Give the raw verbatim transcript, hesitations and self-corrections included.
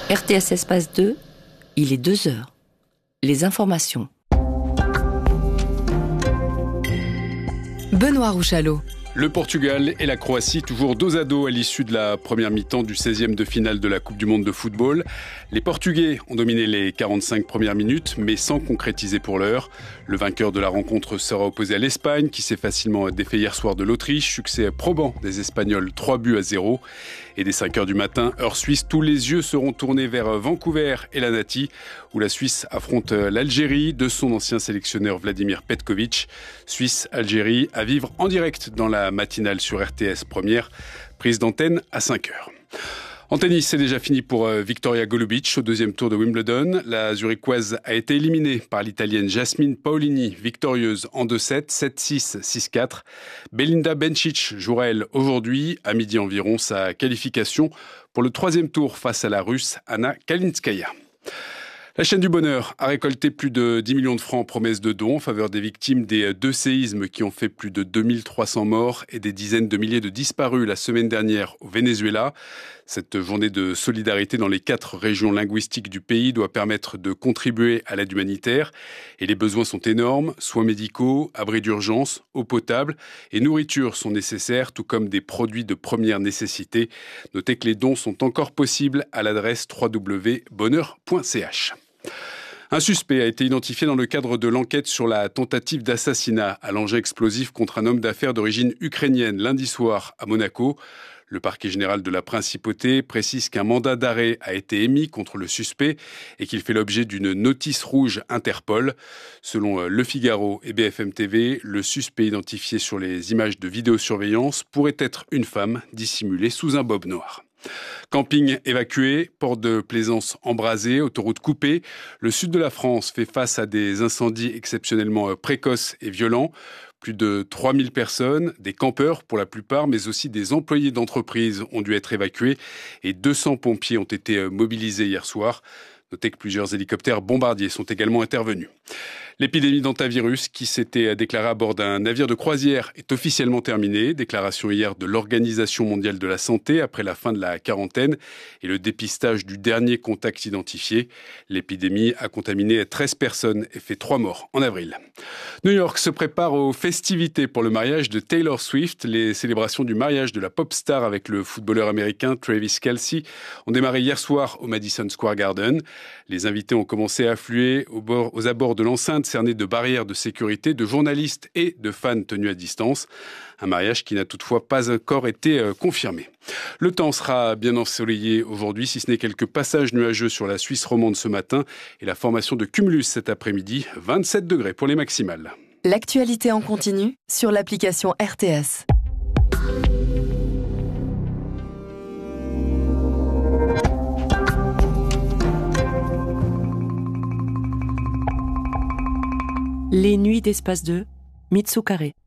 R T S Espace deux, il est deux heures. Les informations. Benoît Rouchalot. Le Portugal et la Croatie toujours dos à dos à l'issue de la première mi-temps du seizième de finale de la Coupe du Monde de football. Les Portugais ont dominé les quarante-cinq premières minutes, mais sans concrétiser pour l'heure. Le vainqueur de la rencontre sera opposé à l'Espagne, qui s'est facilement défait hier soir de l'Autriche. Succès probant des Espagnols, trois buts à zéro. Et dès cinq heures du matin, heure suisse, tous les yeux seront tournés vers Vancouver et la Nati, où la Suisse affronte l'Algérie de son ancien sélectionneur Vladimir Petkovic. Suisse-Algérie à vivre en direct dans la matinale sur R T S Première, prise d'antenne à cinq heures. En tennis, c'est déjà fini pour Victoria Golubic au deuxième tour de Wimbledon. La Zurichoise a été éliminée par l'Italienne Jasmine Paolini, victorieuse en deux sept, sept six, six quatre. Belinda Bencic jouera elle aujourd'hui, à midi environ, sa qualification pour le troisième tour face à la Russe Anna Kalinskaya. La chaîne du bonheur a récolté plus de dix millions de francs en promesses de dons en faveur des victimes des deux séismes qui ont fait plus de deux mille trois cents morts et des dizaines de milliers de disparus la semaine dernière au Venezuela. Cette journée de solidarité dans les quatre régions linguistiques du pays doit permettre de contribuer à l'aide humanitaire. Et les besoins sont énormes. Soins médicaux, abris d'urgence, eau potable et nourriture sont nécessaires, tout comme des produits de première nécessité. Notez que les dons sont encore possibles à l'adresse w w w point bonheur point c h. Un suspect a été identifié dans le cadre de l'enquête sur la tentative d'assassinat à l'engin explosif contre un homme d'affaires d'origine ukrainienne lundi soir à Monaco. Le parquet général de la Principauté précise qu'un mandat d'arrêt a été émis contre le suspect et qu'il fait l'objet d'une notice rouge Interpol. Selon Le Figaro et B F M T V, le suspect identifié sur les images de vidéosurveillance pourrait être une femme dissimulée sous un bob noir. Camping évacué, port de plaisance embrasé, autoroute coupée. Le sud de la France fait face à des incendies exceptionnellement précoces et violents. Plus de trois mille personnes, des campeurs pour la plupart, mais aussi des employés d'entreprises ont dû être évacués et deux cents pompiers ont été mobilisés hier soir. Notez que plusieurs hélicoptères bombardiers sont également intervenus. L'épidémie d'hantavirus qui s'était déclarée à bord d'un navire de croisière est officiellement terminée. Déclaration hier de l'Organisation mondiale de la santé après la fin de la quarantaine et le dépistage du dernier contact identifié. L'épidémie a contaminé treize personnes et fait trois morts en avril. New York se prépare aux festivités pour le mariage de Taylor Swift. Les célébrations du mariage de la pop star avec le footballeur américain Travis Kelce ont démarré hier soir au Madison Square Garden. Les invités ont commencé à affluer au bord, aux abords de l'enceinte cernée de barrières de sécurité, de journalistes et de fans tenus à distance. Un mariage qui n'a toutefois pas encore été euh, confirmé. Le temps sera bien ensoleillé aujourd'hui, si ce n'est quelques passages nuageux sur la Suisse romande ce matin et la formation de cumulus cet après-midi, vingt-sept degrés pour les maximales. L'actualité en continu sur l'application R T S. Les nuits d'Espace deux, Mitsukare.